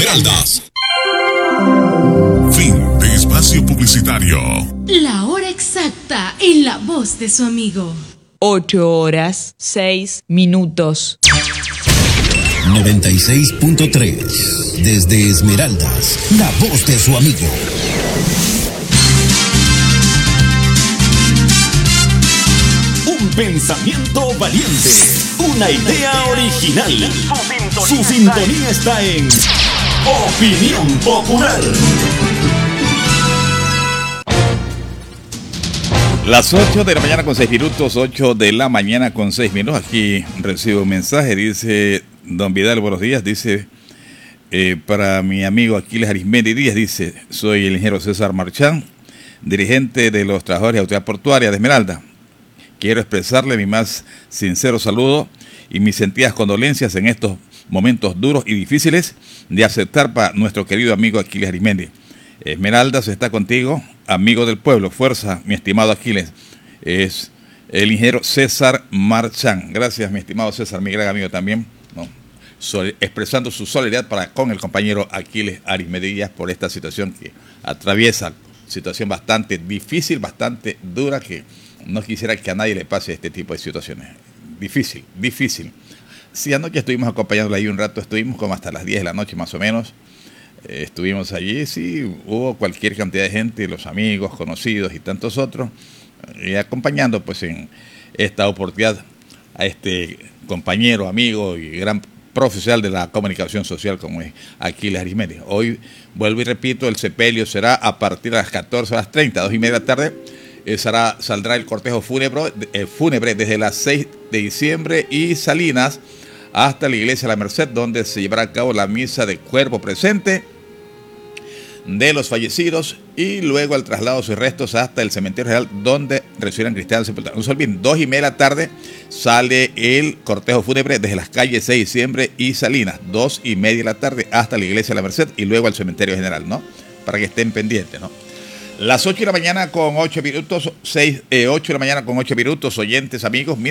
Esmeraldas. Fin de espacio publicitario. La hora exacta en la voz de su amigo. 8:06. 96.3. Desde Esmeraldas, la voz de su amigo. Un pensamiento valiente, una idea original. Su sintonía está en Opinión Popular. Las 8 de la mañana con 6 minutos, 8 de la mañana con 6 minutos. Aquí recibo un mensaje, dice don Vidal, buenos días, dice, para mi amigo Aquiles Arismendi Díaz, dice, soy el ingeniero César Marchán, dirigente de los trabajadores de Autoridad Portuaria de Esmeralda. Quiero expresarle mi más sincero saludo y mis sentidas condolencias en estos momentos duros y difíciles de aceptar para nuestro querido amigo Aquiles Arismendi. Esmeraldas está contigo, amigo del pueblo. Fuerza, mi estimado Aquiles. Es el ingeniero César Marchán. Gracias, mi estimado César, mi gran amigo también, ¿no? Expresando su solidaridad con el compañero Aquiles Arismendi Díaz por esta situación que atraviesa, situación bastante difícil, bastante dura, que no quisiera que a nadie le pase este tipo de situaciones. Difícil. Sí, anoche estuvimos acompañándole ahí un rato, estuvimos como hasta las 10 de la noche más o menos. Estuvimos allí, sí, hubo cualquier cantidad de gente, los amigos, conocidos y tantos otros, y acompañando pues en esta oportunidad a este compañero, amigo y gran profesional de la comunicación social como es Aquiles Arismendi. Hoy, vuelvo y repito, el sepelio será a partir de las 14:30, 2:30 de la tarde, saldrá el cortejo fúnebre desde las 6 de diciembre y Salinas hasta la iglesia de la Merced, donde se llevará a cabo la misa de cuerpo presente de los fallecidos y luego el traslado de sus restos hasta el cementerio real donde recibirán cristianos sepultados. No se olviden, 2:30 de la tarde sale el cortejo fúnebre desde las calles 6 de diciembre y Salinas, 2:30 de la tarde hasta la iglesia de la Merced y luego al cementerio general, ¿no? Para que estén pendientes, ¿no? Las 8 de la mañana con 8 minutos, 8 de la mañana con 8 minutos, oyentes, amigos.